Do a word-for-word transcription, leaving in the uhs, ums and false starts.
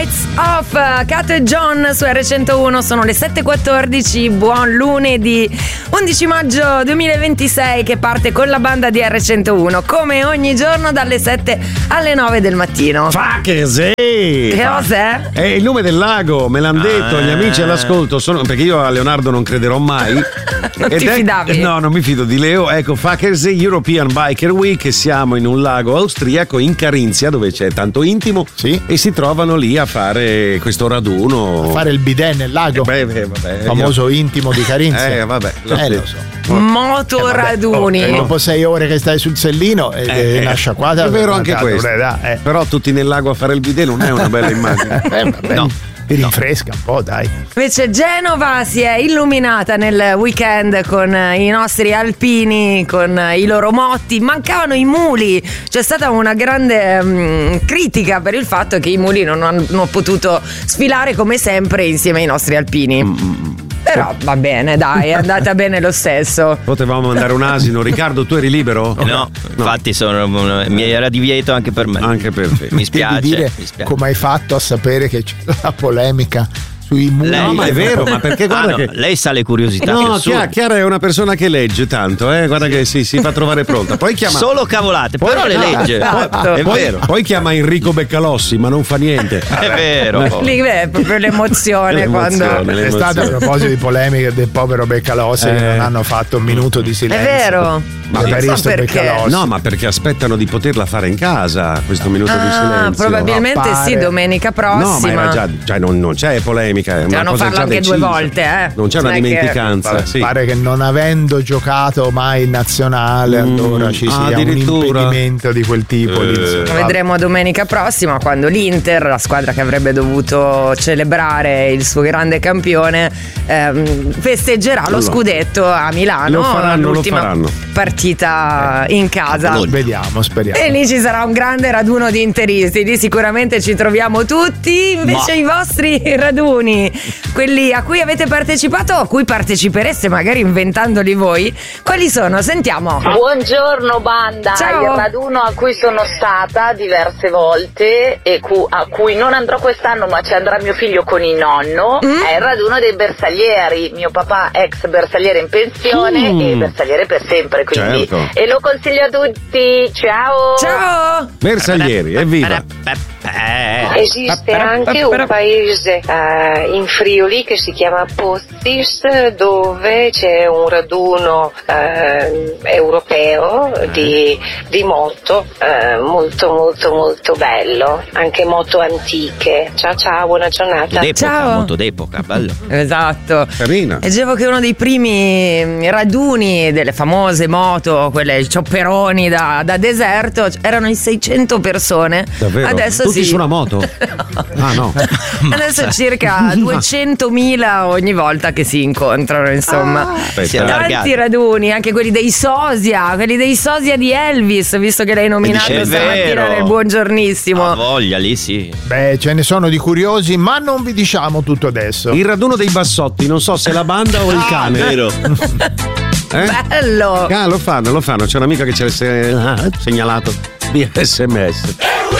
Lights Off, Cato e John su erre centouno, sono le sette e quattordici, buon lunedì undici maggio duemilaventisei, che parte con la banda di erre centouno come ogni giorno dalle sette alle nove del mattino. Fa che sì! Che cos'è? È il nome del lago, me l'hanno detto Ah. gli amici all'ascolto, sono, perché io a Leonardo non crederò mai. Non Ed ti è- fidavi? No, non mi fido di Leo. Ecco, Fakersee European Biker Week, e siamo in un lago austriaco in Carinzia, dove c'è tanto intimo, sì. E si trovano lì a fare questo raduno. A fare il bidet nel lago. Beh, beh, vabbè, Il famoso intimo di Carinzia. Eh, vabbè, lo Eh, so. lo so. Motoraduni. E dopo sei ore che stai sul sellino e Eh, eh, una sciacquata. è vero anche questo. Eh. Però tutti nel lago a fare il bidet non è una bella immagine. Eh, vabbè. No. Ti rinfresca un po', dai. Invece Genova si è illuminata nel weekend con i nostri alpini, con i loro motti. Mancavano i muli. C'è stata una grande um, critica per il fatto che i muli non hanno potuto sfilare come sempre insieme ai nostri alpini. Però va bene, dai, è andata bene lo stesso. Potevamo mandare un asino. Riccardo, tu eri libero? No, infatti sono, mi era divieto anche per me. Anche per te. Mi spiace, Devi dire mi spiace. come hai fatto a sapere che c'è la polemica sui muri. No, ma è vero, ma perché guarda Ah, no, che. lei sa le curiosità. No, che Chiara, Chiara è una persona che legge tanto, eh? Guarda che si, si fa trovare pronta. Poi chiama. Solo cavolate, Poi- però le no, legge. Poi, È poi- vero. poi chiama Enrico Beccalossi, ma non fa niente. È vero. Lì è proprio l'emozione, L'emozione, quando. È stato a proposito di polemiche del povero Beccalossi che Eh. non hanno fatto un minuto di È silenzio. vero. Ma Per non so Aristo perché. Beccalossi. No, ma perché aspettano di poterla fare in casa questo minuto di Ah, silenzio. probabilmente Appare. sì, domenica prossima. No, ma era già, già non, non c'è polemica. È una Potevano cosa farlo già anche decisa. due volte, eh. Non c'è una Non è che- dimenticanza. Pare, sì. pare che non avendo giocato mai in nazionale, Mm, allora ci sia un addirittura. impedimento di quel tipo. lì, Eh. insomma. Vedremo domenica prossima, quando l'Inter, la squadra che avrebbe dovuto celebrare il suo grande campione, ehm, festeggerà lo Allora. scudetto a Milano. Lo faranno, lo l'ultima faranno. partita in casa. Vediamo, speriamo. E lì ci sarà un grande raduno di interisti, lì sicuramente ci troviamo tutti. Invece Ma- i vostri raduni, quelli a cui avete partecipato o a cui partecipereste magari inventandoli voi, quali sono? Sentiamo. Buongiorno banda, Ciao. il raduno a cui sono stata diverse volte e cu- a cui non andrò quest'anno ma ci andrà mio figlio con il nonno Mm. è il raduno dei bersaglieri, mio papà ex bersagliere in pensione Mm. e bersagliere per sempre, quindi Certo. e lo consiglio a tutti, ciao! Ciao! Bersaglieri, evviva! Eh. Esiste anche un paese eh, in Friuli che si chiama Pozzis, dove c'è un raduno eh, europeo di, di moto eh, molto molto molto bello, anche moto antiche. Ciao ciao, buona giornata. D'epoca, Ciao. molto d'epoca, bello. Esatto. Carina. Leggevo che uno dei primi raduni delle famose moto, quelle ciopperoni da, da deserto, erano in seicento persone. Davvero? Adesso Tutti sì. su una moto? Ah no. Adesso circa duecentomila ogni volta che si incontrano, insomma. Aspetta. Si è allargato. Tanti raduni, anche quelli dei sosia, quelli dei sosia di Elvis, visto che l'hai nominato È stamattina vero. nel buongiornissimo. Ha voglia, lì sì. Beh, ce ne sono di curiosi, ma non vi diciamo tutto adesso. Il raduno dei bassotti, non so se è la banda o il cane. Vero. Eh? Bello! Ah, lo fanno, lo fanno. C'è un'amica che ci ha se- ah, segnalato via S M S.